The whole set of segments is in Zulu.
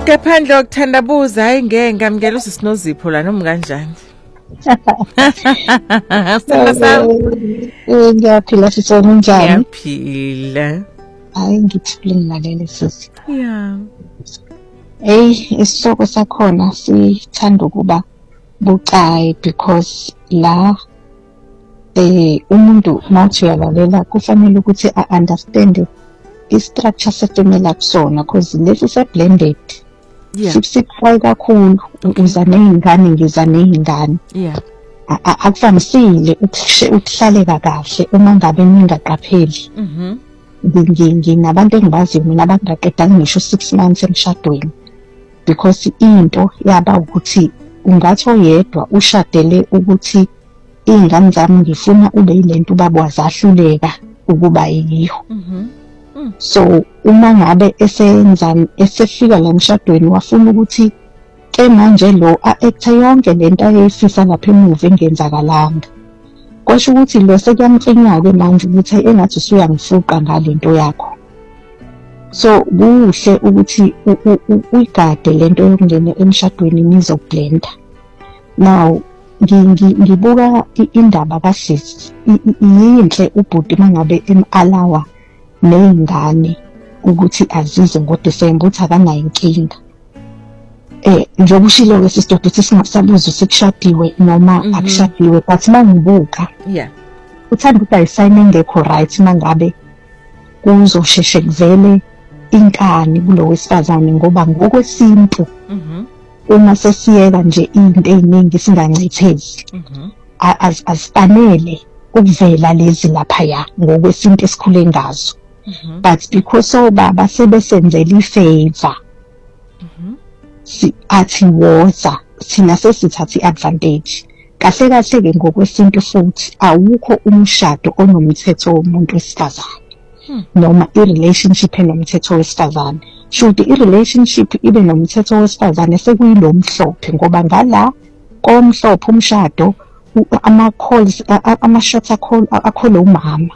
Ngaphandle kokuthandabuza hayi ngeke ngamukela uSinozipho la noma kanjani. Ngiyaphila sisona njani? Ngiyaphila. Hayi ngithule ngilalele sisi. Yeah. Isihloko sakhona sithanda ukuba bucayi because la umuntu mawuthi uyalalela kufanele ukuthi understand i-structure setimela kusona because lesi se-blended. Yeah. Sipsiphayi kakhulu uza ney'ngane ngiza ney'ngane. Yeah. Akuvamisile ukuhlaleka kahle uma ngabe ningaqapheli. Nginabantu engibaziyo mina abangaqedanga ngisho 6 months emshadweni because into yaba ukuthi ungathi oyedwa ushadele ukuthi iy'ngane zami ngifuna ube yilento ubaba wazahluleka ukuba yiyo. So uma ngabe esefika la emshadweni wafuna ukuthi ke manje lo a-acte yonke lento ayeyifisa lapha emuva engenzakalanga. Kwasho ukuthi lo sekuyamfinya-ke manje ukuthi engathi usuyangifuqa ngalento yakho. So kuhle ukuthi uyigade lento yokungena emshadweni nizoblenda. Now ngibuka indaba kaSisi yinhle ubhuti mangabe em-alawa ney'ngane ukuthi azize ngoDisemba uthi akanayo inkinga. Njengoba ushilo-ke sisidoda ukuthi singasabuzi sekushadiwe noma akushadiwe but mangibuka uthanda ukuthi ayisayine engekho right mangabe kuzosheshe kuvele inkani kulo wesifazane ngoba ngokwesintu uma sesiyeka nje into ey'ningi singancithezi azifanele ukuvela lezi laphaya ngokwesintu esikhule ngazo. But because obaba sebesenzela ifavor athi woza thina sesithatha i-advantage. Kahle kahle-ke ngokwesintu futhi awukho umshado onomthetho womuntu wesifazane noma i-relationship enomthetho wesifazane. Should i-relationship ibe nomthetho wesifazane sekuyilo mhlophe ngoba ngala komhlophe umshado ama-calls ama-shots akhole umama.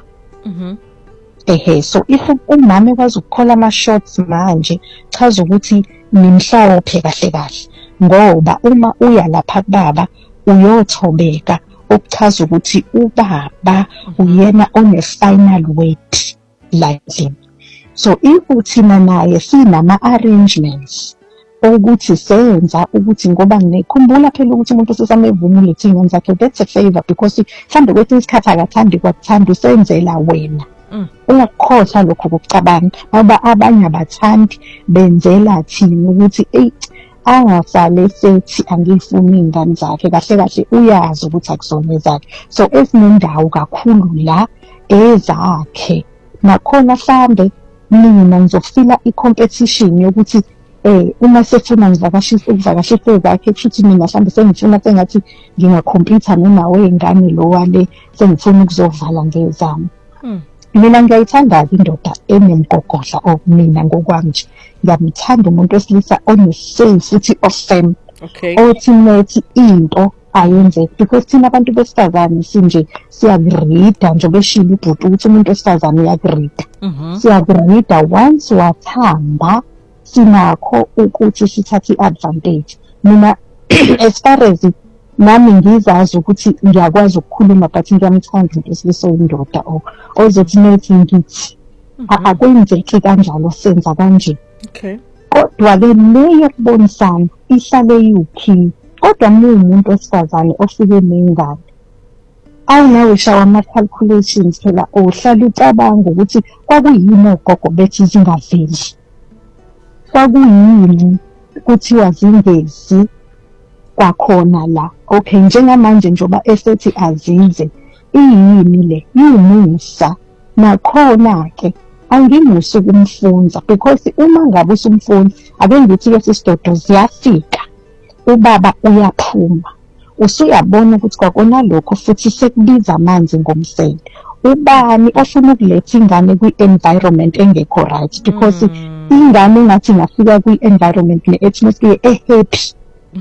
So if umama ekwazi ukukhola ama-shots manje chaza ukuthi nimhlophe kahle kahle ngoba uma uya lapha kubaba uyothobeka okuchaza ukuthi ubaba uyena one-final word like. So if uthina naye sinama-arrangements ukuthi senza ukuthi ngoba ngikhumbula phela ukuthi umuntu sesamevumile thina zakhe that's a favor because mhlawumbe kwesinye isikhathi akathandi kwakuthanda usenzela wena. Ungakukhohlwa lokho kokucabanga ngoba abanye abathandi benzela thina ukuthi angasale sethi angifuni iy'ngane zakhe kahle kahle uyazi ukuthi akusona ezakhe. So ezinendawo kakhulu la ezakhe nakhona mhlambe mina ngizofila i-competition yokuthi uma sefuna ukuvakashisa ezakhe kushuthi mina mhlambe sengifuna sengathi ngingakhompyutha nonawe ingane lo wale sengifuna ukuzovala ngezami. Mina ngiyayithanda-ke indoda enemgogodla mina ngokwami nje ngiyamthanda umuntu wesilisa one-say futhi ofem othi nethi into ayenzeke because thina abantu besifazane sinje siyakurida njengoba eshilo ibhuti ukuthi umuntu wesifazane uyakurida. Siyakurida once wathamba sinakho ukuthi sithathe i-advantage. Mina as far as nami ngizazi ukuthi ngiyakwazi ukukhuluma but ngiyamthanda umuntu wesilisa oyindoda ozothi nethi ngithi akwenzeki kanjalo senza kanje. Kodwa-ke le yokubonisana ihlale iwukhiye kodwa umuntu wesifazane ofike ney'ngane awunawe shawa ama-calculations phela ohlala ucabanga ukuthi kwakuyini ogogo bethi zingaveli, kwakuyini kuthiwa zingezi kwakhona la. Okay, njengamanje njengoba esethi azize iyini le yumusa nakhona-ke angimusa ukumfunza because uma ngabe usumfunza ake ngithi-ke sisidodo ziyafika ubaba uyaphuma usuyabona ukuthi kwakona lokho futhi sekubiza amanzi ngomsele. Ubani ofuna ukuletha ingane kwi-environment engekho right because ingane ngathi ingafika kwi-environment ne-atmosphere e-happy.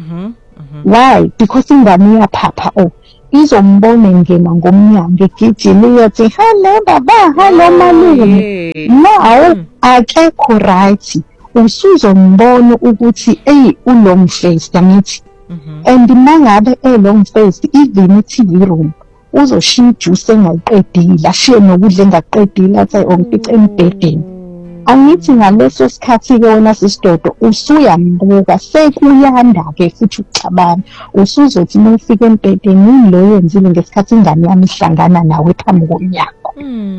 Why? Because ingane iyaphapha izombona ingena ngomnyango igijile iyothi hello baba, hello malume. No, akekho right usuzombona ukuthi u-long faced angithi. And mangabe long faced even i-TV room uzoshiya ijuice engayiqedile, ashiye nokudla engaqedile athi ongifice embhedeni. Angithi ngaleso sikhathi-ke wona sisidodo usuyambuka sekuyanda-ke futhi ukuxabana. Usuzothi uma ufika embhedeni yini lo yenzile ngesikhathi ingane yami ihlangana nawe phambi komnyango.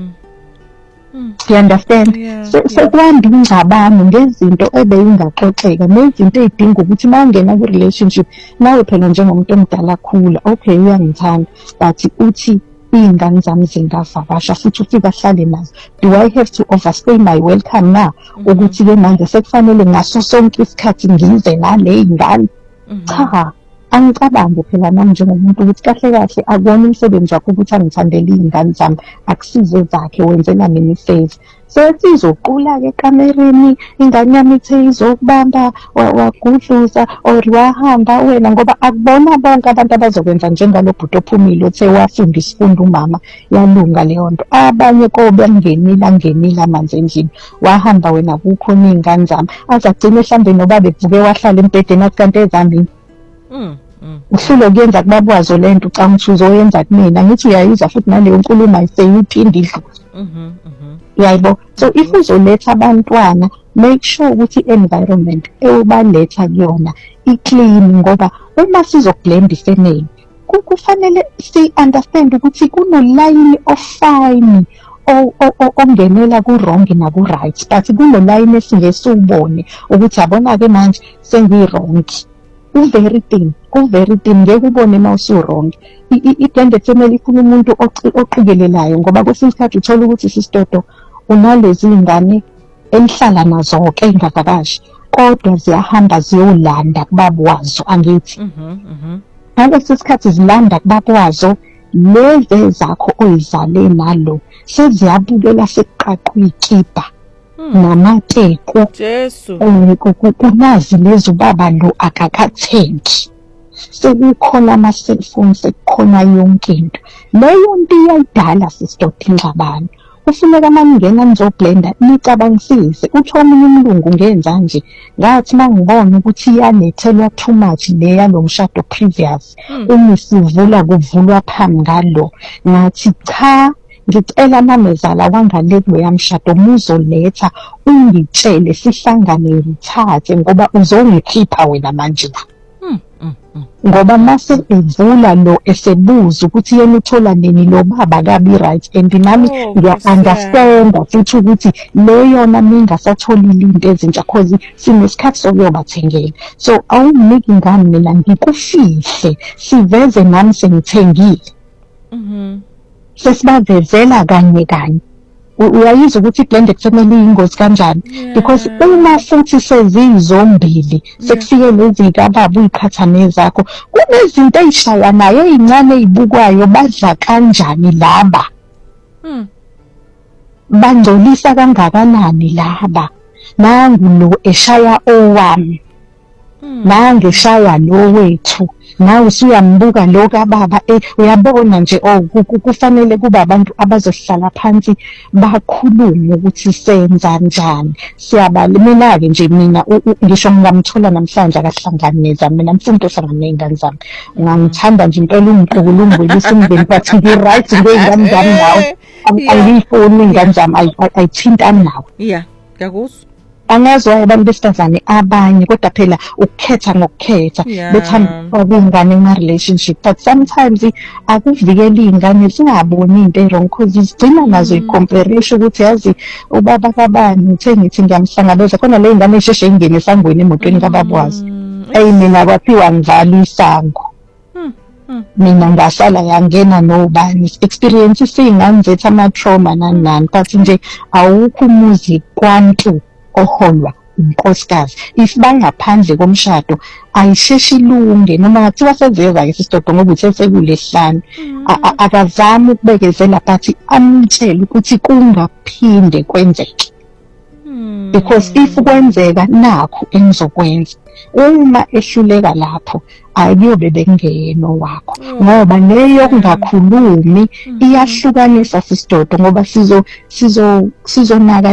You understand? Sekwanda ingxabano ngezinto ebeyingaxoxeka nezinto ezidinga ukuthi uma ungena kwi-relationship nawe phela njengomuntu omdala khula, okay uyangithanda but uthi iy'ngane zami zingavakasha futhi ufika ahlale nazo. Do I have to overstay my welcome na? Ukuthi-ke manje sekufanele ngaso sonke isikhathi ngize nale y'ngane? Cha, angicabange phela nami njengomuntu ukuthi kahle kahle akubona umsebenzi wakho ukuthi angithandele iy'ngane zami, akusize zakhe wenzela mina ifavor. Sethi izoqula-ke ekamereni ingane yami ithe izokubamba wagudluza or wahamba wena, ngoba akubona bonke abantu abazokwenza njengalo bhuti ophumile othe wafunda isifundo umama yalunga leyo nto. Abanye kobe angenile amanzi endlini, wahamba wena kukhona iy'ngane zami azagcina mhlawumbe noba bevuke wahlala embhedeni athi kanti ezambini uhlule kuyenza kubaba wazo le nto ucanga ukuthi uzoyenza kumina. Ngithi uyayizwa futhi naleyo nkulumo ayiseyiphinde idlule. Yayibo. So if uzoletha abantwana, make sure ukuthi i-environment ewubaletha kuyona i-clean, ngoba uma sizoblend ifamily kufanele si-understand ukuthi kunolayini of-fine ongenela ku-wrong naku-right, but kunolayini esingeke siwubone ukuthi abona-ke manje sengiyi-wrong. Very thin ngeke ubone uma usu-wrong. I-blended family ifuna umuntu oqikelelayo, ngoba kwesinye isikhathi uthola ukuthi sisidodo unalezi iy'ngane enihlala nazo-ke ey'ngavakashi kodwa ziyahamba ziyolanda kubaba wazo angithi. Ngalesi sikhathi zilanda kubaba wazo, lezi ezakho oyizale nalo seziyabukela sekuqaqwa iy'kibha namateku. Kunazi lezi ubaba lo akakathengi, sekukhona ama-cellphone, sekukhona yonke into. Leyo nto iyayidala sisidoda ingxabano. Kufuneka maningena nizoblenda nicabangisise. Uthi omunye umlungu ngenza nje ngathi mangibona ukuthi iyanethelwa too much le yalo mshado previous, uma sivula kuvulwa phambi ngalo, ngathi cha ngicela amamezala wangale kuloya mshado muzoletha ungitshele sihlangane ngithathe, ngoba uzongikhipha wena manje la. Ngoba mase evula lo esebuza ukuthi yena uthola nini lo baba kabi right, and nami ngiya-understand futhi ukuthi leyona mingasatholile into ezintsha cause sinesikhathi sokuyobathengela. So awunginiki ingane mina ngikufihle siveze nami sengithengile. Sesibavezela kanye kanye. Uyayizwa ukuthi i-blended family iyingozi kanjani, because uma futhi sezizombili sekufike lezi kababa uyikhathane zakho, kunezinto ey'shayanayo ey'ncane ey'bukwayo, badla kanjani laba, bangcolisa kangakanani laba. Nangu lo eshaya owami, nangu eshaya lo wethu, nawe usuyambuka lo kababa. Uyabona nje kufanele kuba abantu abazohlala phansi bakhulume ukuthi senza njani. Mina-ke nje mina ngisho ngingamthola namhlanje akahlangani nezami, mina mfuna ohlangane ney'ngane zami, ngangithanda nje impela ungibuyisa umndeni bathi ngi-right ngey'ngane zami nawe, angiyifuni iy'ngane zami ayithintani nawe. Ngiyakuzwa. Angazwa abantu besifazane abanye kodwa phela ukukhetha ngokukhetha bethanda ukungane ema-relationship, but sometimes akuvikela iy'ngane zingaboni into e-wrong cause zigcina nazo i-comparisha ukuthi yazi ubaba kabani uthe ngithi ngiyamhlangabeza khona le y'ngane ey'sheshe ingene esangweni emotweni kababa wazo. Mina kwathiwa ngivala isango, mina ngahlala yangena nobani experience iy'ngane zethu ama-trauma nani, but nje awukho umuzi kwantu oholwa unkosikazi. If bangaphandle komshado ayisheshi ilunge, noma ngathiwa sezeza-ke sisidodo ngoba uthe sekulesihlanu, akazami ukubekezela but amtshele ukuthi kungaphinde kwenzeke, because if kwenzeka nakho engizokwenza. Uma ehluleka lapho akuyobe bekungeyena wakho, ngoba leyo kungakhulumi iyahlukanisa sisidodo, ngoba sizonaka